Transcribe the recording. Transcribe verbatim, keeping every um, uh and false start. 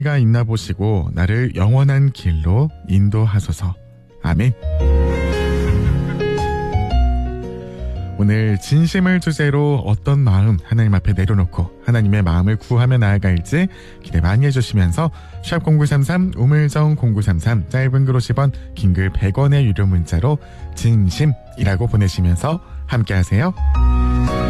가 있나 보시고 나를 영원한 길로 인도하소서. 아멘. 오늘 진심을 주제로 어떤 마음 하나님 앞에 내려놓고 하나님의 마음을 구하며 나아갈지 기대 많이 해주시면서 샵 공구삼삼 우물정 공구삼삼 짧은 글 오십 원 긴 글 백 원의 유료 문자로 진심이라고 보내시면서 함께 하세요.